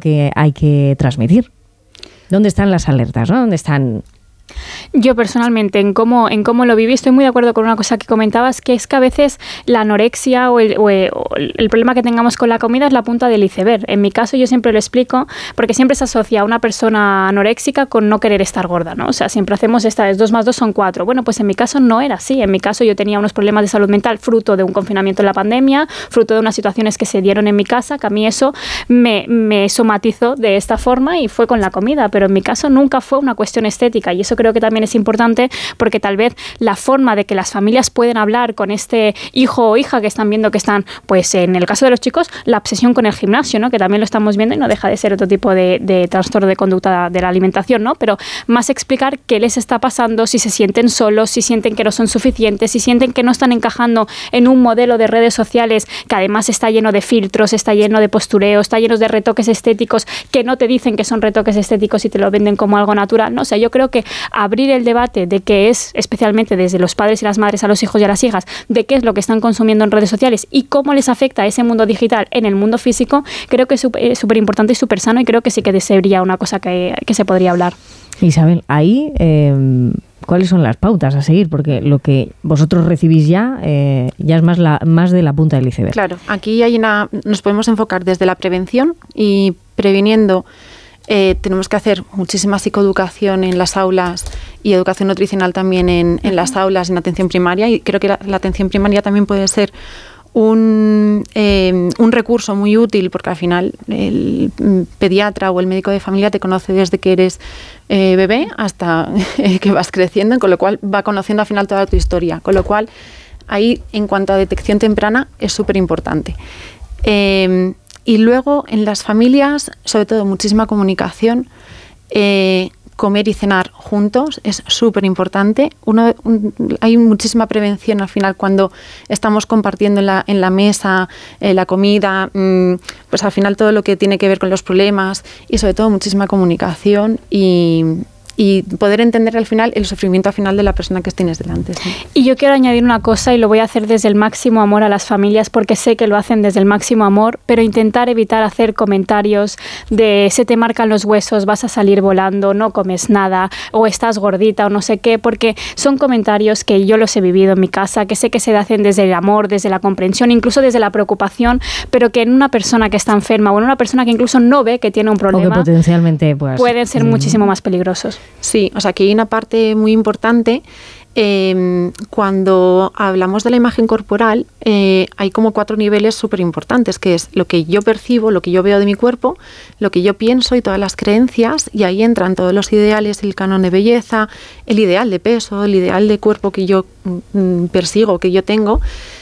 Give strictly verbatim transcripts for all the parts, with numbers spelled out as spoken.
que hay que transmitir. ¿Dónde están las alertas, ¿no? ¿Dónde están...? Yo personalmente, en cómo, en cómo lo viví, estoy muy de acuerdo con una cosa que comentabas, que es que a veces la anorexia o el, o el, o el problema que tengamos con la comida es la punta del iceberg. En mi caso yo siempre lo explico, porque siempre se asocia a una persona anoréxica con no querer estar gorda, ¿no? O sea, siempre hacemos esta, es dos más dos son cuatro. Bueno, pues en mi caso no era así. En mi caso yo tenía unos problemas de salud mental fruto de un confinamiento en la pandemia, fruto de unas situaciones que se dieron en mi casa, que a mí eso me, me somatizó de esta forma y fue con la comida, pero en mi caso nunca fue una cuestión estética, y eso creo que también es importante, porque tal vez la forma de que las familias pueden hablar con este hijo o hija que están viendo que están, pues en el caso de los chicos, la obsesión con el gimnasio, ¿no? Que también lo estamos viendo y no deja de ser otro tipo de, de trastorno de conducta de la alimentación, ¿no? Pero más explicar qué les está pasando, si se sienten solos, si sienten que no son suficientes, si sienten que no están encajando en un modelo de redes sociales que además está lleno de filtros, está lleno de postureo, está lleno de retoques estéticos que no te dicen que son retoques estéticos y te lo venden como algo natural, ¿no? O sea, yo creo que abrir el debate de qué es, especialmente desde los padres y las madres a los hijos y a las hijas, de qué es lo que están consumiendo en redes sociales y cómo les afecta ese mundo digital en el mundo físico, creo que es súper importante y súper sano, y creo que sí que sería una cosa que, que se podría hablar. Isabel, ahí, eh, ¿cuáles son las pautas a seguir? Porque lo que vosotros recibís ya, eh, ya es más, la, más de la punta del iceberg. Claro, aquí hay una, nos podemos enfocar desde la prevención y previniendo. Eh, tenemos que hacer muchísima psicoeducación en las aulas y educación nutricional también en, en las aulas, en atención primaria, y creo que la, la atención primaria también puede ser un, eh, un recurso muy útil, porque al final el pediatra o el médico de familia te conoce desde que eres eh, bebé hasta eh, que vas creciendo, con lo cual va conociendo al final toda tu historia, con lo cual ahí en cuanto a detección temprana es súper importante. Eh, Y luego en las familias, sobre todo muchísima comunicación, eh, comer y cenar juntos es súper importante. Uno, un, hay muchísima prevención al final cuando estamos compartiendo en la, en la mesa eh, la comida, mmm, pues al final todo lo que tiene que ver con los problemas, y sobre todo muchísima comunicación y... y poder entender al final el sufrimiento al final de la persona que tienes delante. ¿Sí? Y yo quiero añadir una cosa, y lo voy a hacer desde el máximo amor a las familias, porque sé que lo hacen desde el máximo amor, pero intentar evitar hacer comentarios de se te marcan los huesos, vas a salir volando, no comes nada, o estás gordita o no sé qué, porque son comentarios que yo los he vivido en mi casa, que sé que se hacen desde el amor, desde la comprensión, incluso desde la preocupación, pero que en una persona que está enferma o en una persona que incluso no ve que tiene un problema, o que potencialmente pues, pueden ser mm. muchísimo más peligrosos. Sí, o sea, que hay una parte muy importante. Eh, cuando hablamos de la imagen corporal, eh, hay como cuatro niveles súper importantes, que es lo que yo percibo, lo que yo veo de mi cuerpo, lo que yo pienso y todas las creencias, y ahí entran todos los ideales, el canon de belleza, el ideal de peso, el ideal de cuerpo que yo mm, persigo, que yo tengo.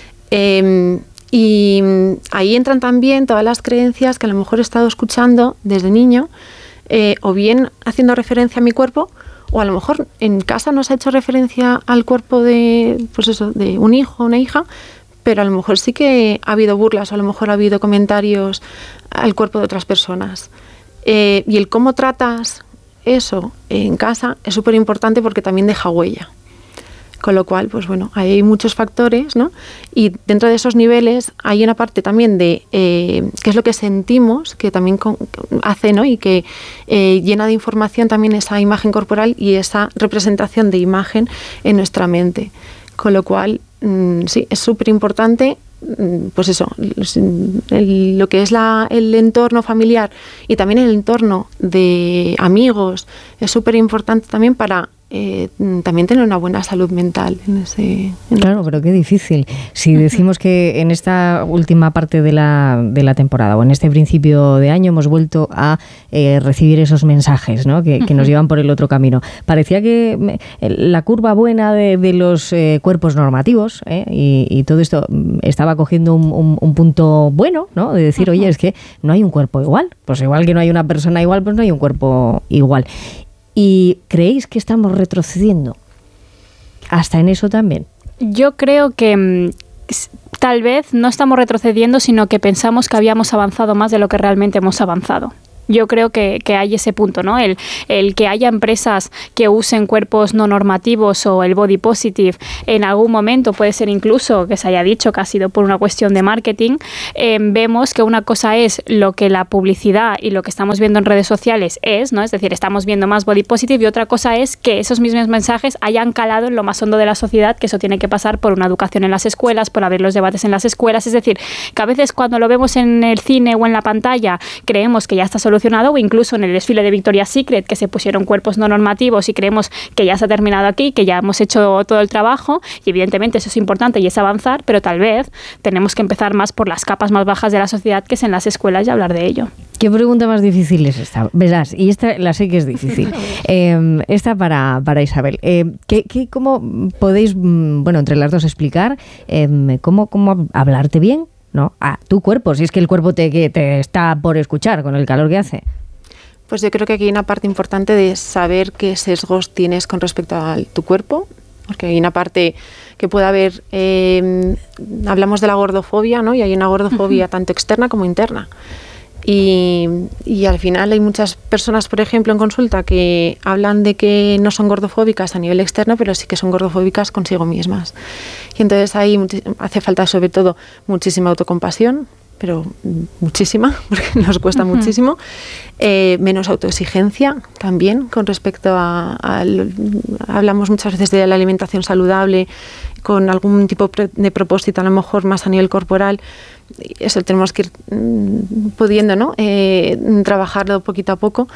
Eh, y ahí entran también todas las creencias que a lo mejor he estado escuchando desde niño, eh, o bien haciendo referencia a mi cuerpo, o a lo mejor en casa nos ha hecho referencia al cuerpo de, pues eso, de un hijo o una hija, pero a lo mejor sí que ha habido burlas, o a lo mejor ha habido comentarios al cuerpo de otras personas. Eh, y el cómo tratas eso en casa es súper importante, porque también deja huella. Con lo cual, pues bueno, hay muchos factores, ¿no? Y dentro de esos niveles hay una parte también de eh, qué es lo que sentimos, que también con, hace, ¿no? Y que eh, llena de información también esa imagen corporal y esa representación de imagen en nuestra mente. Con lo cual, mmm, sí, es súper importante, pues eso, el, lo que es la, el entorno familiar y también el entorno de amigos es súper importante también para eh, también tener una buena salud mental. En ese, en claro, pero qué difícil. Si decimos que en esta última parte de la, de la temporada o en este principio de año hemos vuelto a eh, recibir esos mensajes, ¿no? que, que nos llevan por el otro camino. Parecía que la curva buena de, de los eh, cuerpos normativos eh, y, y todo esto estaba cogiendo un, un, un punto bueno, ¿no? De decir, oye, es que no hay un cuerpo igual. Pues igual que no hay una persona igual, pues no hay un cuerpo igual. ¿Y creéis que estamos retrocediendo hasta en eso también? Yo creo que mmm, tal vez no estamos retrocediendo, sino que pensamos que habíamos avanzado más de lo que realmente hemos avanzado. Yo creo que, que hay ese punto, ¿no? El, el que haya empresas que usen cuerpos no normativos o el body positive en algún momento, puede ser incluso que se haya dicho que ha sido por una cuestión de marketing, eh, vemos que una cosa es lo que la publicidad y lo que estamos viendo en redes sociales es, ¿no? Es decir, estamos viendo más body positive y otra cosa es que esos mismos mensajes hayan calado en lo más hondo de la sociedad, que eso tiene que pasar por una educación en las escuelas, por abrir los debates en las escuelas. Es decir, que a veces cuando lo vemos en el cine o en la pantalla creemos que ya está solucionado, o incluso en el desfile de Victoria's Secret, que se pusieron cuerpos no normativos y creemos que ya se ha terminado aquí, que ya hemos hecho todo el trabajo, y evidentemente eso es importante y es avanzar, pero tal vez tenemos que empezar más por las capas más bajas de la sociedad, que es en las escuelas, y hablar de ello. ¿Qué pregunta más difícil es esta? Verás, y esta la sé que es difícil. eh, esta para, para Isabel. Eh, ¿qué, qué, ¿Cómo podéis, bueno, entre las dos explicar eh, cómo, cómo hablarte bien? ¿No? A tu cuerpo, si es que el cuerpo te, que te está por escuchar con el calor que hace. Pues yo creo que aquí hay una parte importante de saber qué sesgos tienes con respecto a tu cuerpo, porque hay una parte que puede haber, eh, hablamos de la gordofobia, ¿no? Y hay una gordofobia uh-huh. tanto externa como interna. Y, y al final hay muchas personas, por ejemplo, en consulta que hablan de que no son gordofóbicas a nivel externo, pero sí que son gordofóbicas consigo mismas. Y entonces ahí hace falta sobre todo muchísima autocompasión, pero muchísima, porque nos cuesta uh-huh. muchísimo. Eh, menos autoexigencia también con respecto a, a, a... Hablamos muchas veces de la alimentación saludable, con algún tipo de propósito, a lo mejor más a nivel corporal. Eso tenemos que ir mmm, pudiendo, ¿no? Eh, trabajarlo poquito a poco.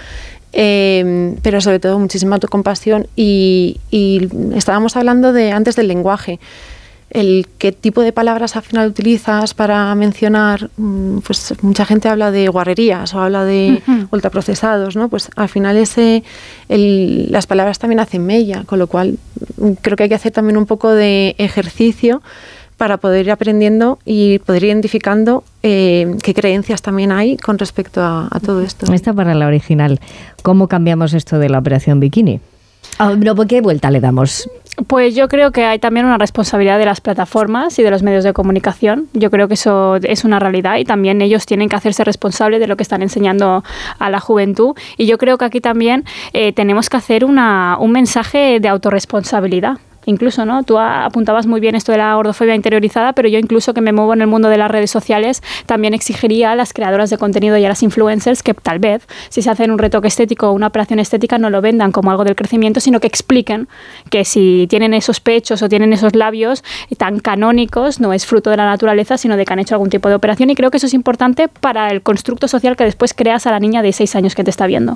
Eh, pero sobre todo muchísima autocompasión. Y, y estábamos hablando de antes del lenguaje. El qué tipo de palabras al final utilizas para mencionar, pues mucha gente habla de guarrerías o habla de uh-huh. ultraprocesados, ¿no? Pues al final ese, el, las palabras también hacen mella, con lo cual creo que hay que hacer también un poco de ejercicio para poder ir aprendiendo y poder ir identificando eh, qué creencias también hay con respecto a, a todo esto. Esta para la original. ¿Cómo cambiamos esto de la operación bikini? Oh, no, ¿qué vuelta le damos? Pues yo creo que hay también una responsabilidad de las plataformas y de los medios de comunicación. Yo creo que eso es una realidad y también ellos tienen que hacerse responsables de lo que están enseñando a la juventud. Y yo creo que aquí también eh, tenemos que hacer una, un mensaje de autorresponsabilidad. Incluso, ¿no? Tú apuntabas muy bien esto de la gordofobia interiorizada, pero yo incluso que me muevo en el mundo de las redes sociales, también exigiría a las creadoras de contenido y a las influencers que tal vez, si se hacen un retoque estético o una operación estética, no lo vendan como algo del crecimiento, sino que expliquen que si tienen esos pechos o tienen esos labios tan canónicos, no es fruto de la naturaleza, sino de que han hecho algún tipo de operación. Y creo que eso es importante para el constructo social que después creas a la niña de seis años que te está viendo.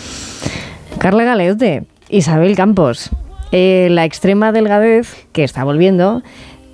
Carla Galeote, Isabel Campos. Eh, la extrema delgadez que está volviendo,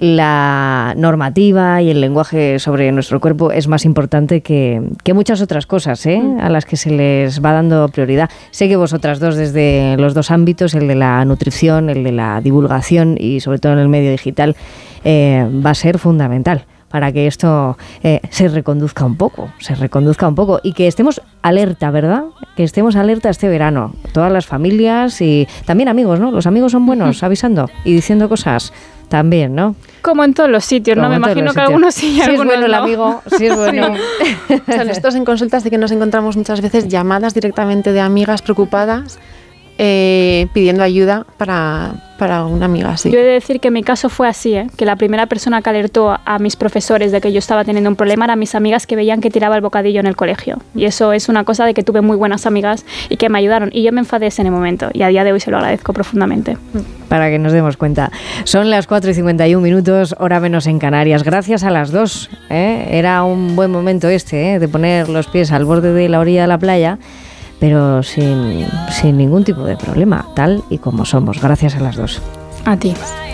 la normativa y el lenguaje sobre nuestro cuerpo es más importante que, que muchas otras cosas, ¿eh? a las que se les va dando prioridad. Sé que vosotras dos, desde los dos ámbitos, el de la nutrición, el de la divulgación y sobre todo en el medio digital, eh, va a ser fundamental para que esto eh, se reconduzca un poco, se reconduzca un poco y que estemos alerta, ¿verdad? Que estemos alerta este verano, todas las familias y también amigos, ¿no? Los amigos son buenos avisando y diciendo cosas también, ¿no? Como en todos los sitios, Como ¿no? Me imagino que algunos sí y algunos no. Si es bueno el no. amigo, si es bueno. Sí. O sea, nosotros en consultas sí que nos encontramos muchas veces llamadas directamente de amigas preocupadas eh, pidiendo ayuda para, para una amiga, sí. Yo he de decir que mi caso fue así, ¿eh? Que la primera persona que alertó a mis profesores de que yo estaba teniendo un problema eran mis amigas que veían que tiraba el bocadillo en el colegio. Y eso es una cosa de que tuve muy buenas amigas y que me ayudaron. Y yo me enfadé en el momento y a día de hoy se lo agradezco profundamente. Para que nos demos cuenta. Son las cuatro y cincuenta y un minutos, hora menos en Canarias. Gracias a las dos. ¿eh? Era un buen momento este, ¿eh? de poner los pies al borde de la orilla de la playa, pero sin, sin ningún tipo de problema, tal y como somos. Gracias a las dos. A ti.